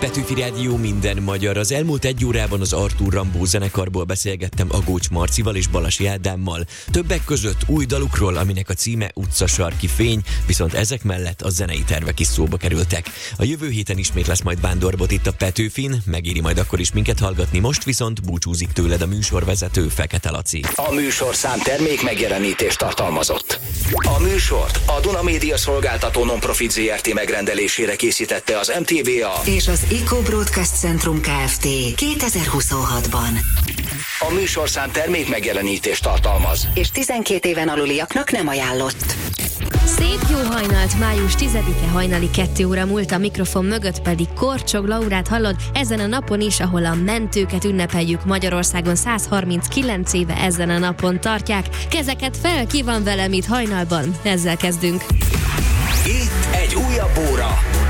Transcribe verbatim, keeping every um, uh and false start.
Petőfi Rádió, minden magyar. Az elmúlt egy órában az Artúr Rambó zenekarból beszélgettem Agócs Marcival és Balasi Ádámmal. Többek között új dalukról, aminek a címe Utcasarki fény, viszont ezek mellett a zenei tervek is szóba kerültek. A jövő héten ismét lesz majd Bándorbot itt a Petőfin, megéri majd akkor is minket hallgatni, most viszont búcsúzik tőled a műsorvezető, Fekete Laci. A műsorszám termék megjelenítést tartalmazott. A műsort a Duna Média Szolgáltató Nonprofit zé er té megrendelésére készítette az em té vé á és az Eco Broadcast Centrum Kft. kétezer-huszonhatban. A műsorszám termék megjelenítést tartalmaz, és tizenkét éven aluliaknak nem ajánlott. Szép jó hajnalt, május tizedike hajnali kettő óra múlt, a mikrofon mögött pedig Korcsog Laurát hallod, ezen a napon is, ahol a mentőket ünnepeljük. Magyarországon száz harminckilenc éve ezen a napon tartják. Kezeket fel, ki van velem itt hajnalban? Ezzel kezdünk. itt egy újabb óra